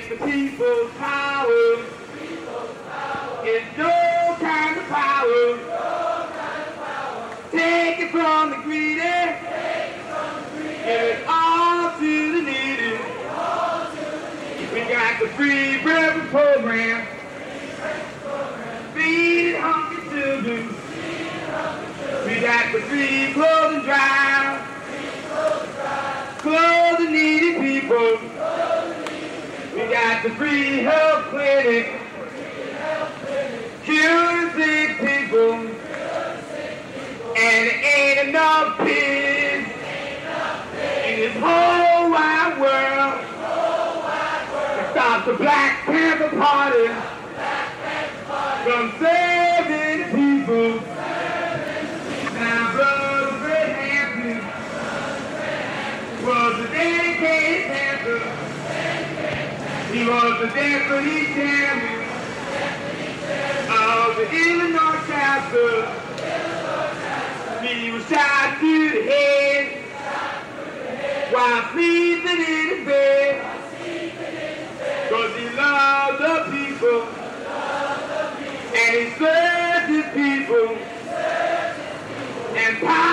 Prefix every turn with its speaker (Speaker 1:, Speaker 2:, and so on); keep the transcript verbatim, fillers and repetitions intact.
Speaker 1: the people's power. It's no kind of power. Take it from the greedy. Give it all to the needy. We got the free breakfast program. Feed hungry children. We got the free clothing drive. Clothe the needy people. We got the free health clinic. Cure the sick people. And it ain't enough pigs in this whole wide world to stop the Black Panther Party from serving the people. Now, Brother Fred Hampton was a dedicated Panther. He was the deputy chairman of the Illinois chapter. He was shot through the head while sleeping in his bed. Cause he loved the people and he served his people. And